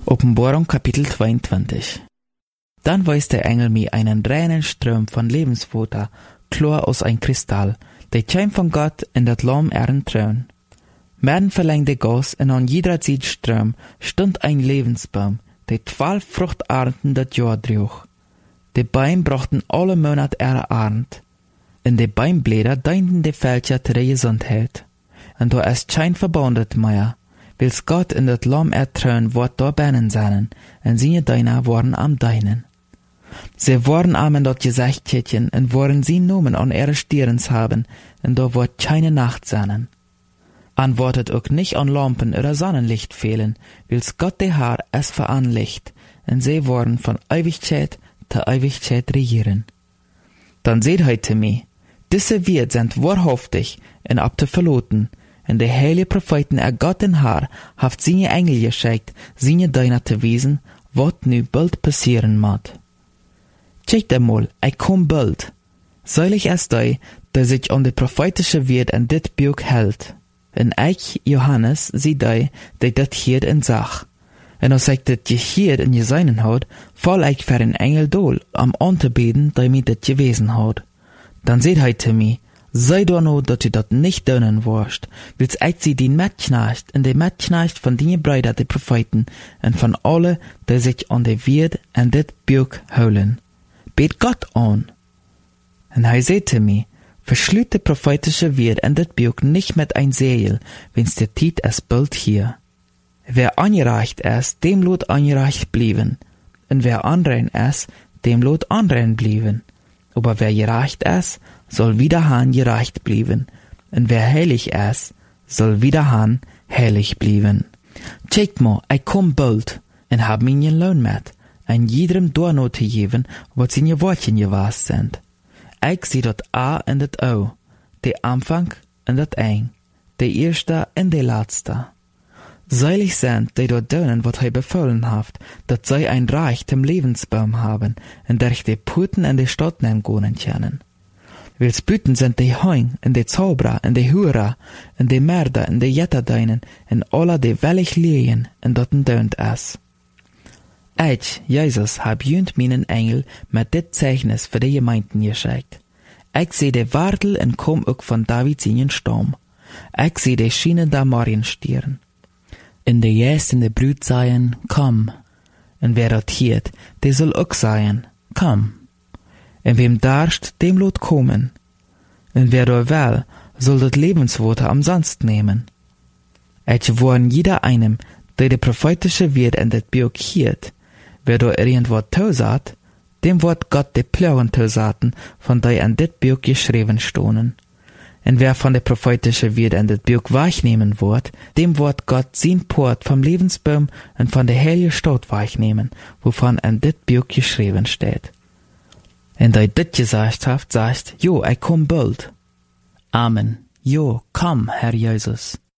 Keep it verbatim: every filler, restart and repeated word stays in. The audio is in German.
Offenbarung Kapitel zweiundzwanzig. Dann weist der Engel mir einen reinen Strom von Lebenswasser, klar aus ein Kristall, der käme von Gott in dat Lamm ehren Thron. Mitten verlängte Gas und an jeder Seite Strom stund ein Lebensbaum, der zwölf Fruchtarten dat Jahr droeg. Die Bäume brachten alle Monat ihre Arend. In de Bäumblätter dienten die Fälscher zu der Gesundheit. Und da ist kein Verbundet mehr, wils Gott in dat Lamm ertrön wort da binnen seinen, und seine Deiner waren am Deinen. Sie waren am in dat Gesichtchen, und waren sie Nomen an ihre Stirns haben, und da wort keine Nacht seinen. Antwortet auch nicht an Lampen oder Sonnenlicht fehlen, wils Gott der Herr es veranlicht, und sie worden von Ewigkeit zu Ewigkeit regieren. Dann seht heute mir, diese Wert sind wahrhaftig und ab zu verloten, und der heilige Propheten er Gott den Herr haft seine Engel geschickt, seine Diener zu wiesen, wat nu bald passieren mag. Check einmal, ich komm bald. Seilig ist der, der sich an die prophetische Wert in dit Buch hält. Und ich, Johannes, sie der, der dat hier in sag. Und als ich dat hier in gesehen hat, fall ich für den Engel dool, am anzubeten, der mir dat gewesen hat. Dann seht heute mir, sei doch nur, dass du dat nicht dönen wirst, wils ich sie die Mitknecht und die Mitknecht von den Brüdern der Propheten und von alle, die sich an die Wert in dit Buch holen. Bet Gott an. Und er sagte mir, verschlüt die prophetische Wert in dit Buch nicht mit ein Segel, wenn's der Tiet es bald hier. Wer angereicht ist, dem lot angereicht blieben, und wer anrein ist, dem lot anrein blieben. Aber wer gereicht ist, soll wieder han gereicht blieben, und wer heilig ist, soll wieder han heilig blieben. Check mal, ich komm bald, und hab mir nen Lohn mit, ein jedem Dorno zu geben, wat seine Wortchen gewast sind. Ich seh dat A und dat O, der Anfang und dat Eng, der erste und der letzte. Seilig sind, die dort dönen, wat er befohlen haft, dat sei ein Reich dem Lebensbaum haben, und durch die Puten in die Stadt nehmen können können. Wils Büten sind die Heung, und die Zauberer, und die Hurer, und die Mörder, und die Jetterdeinen, und alle, die wellig lehen, und daten dönt es. Ich, Jesus, hab jünt meinen Engel mit dit Zeichnis für die Gemeinden geschickt. Ich seh die Wartel und komm auch von Davids seinen Stamm. Ich seh die Schienen der Marienstirn. In der Jes in der Brut seien, komm. Und wer dat hiert, der soll auch seien, komm. Und wem darst, dem lot kommen. Und wer da will, soll dat Lebenswasser umsonst nehmen. Ich warn jeder einem, der die prophetische Wert in dat Buch hiert. Wer da irgendwo tausat, dem wird Gott die Plauen tausaten, von der in dit Buch geschrieben stonen. Und wer von der prophetische Wert in dit Buch weichnehmen wird, dem wird Gott sein Port vom Lebensbaum und von der heiligen Stadt weichnehmen, wovon in dit Buch geschrieben steht. Und der dit gesagt haft, sagt, jo, ich komm bald. Amen. Jo, komm, Herr Jesus.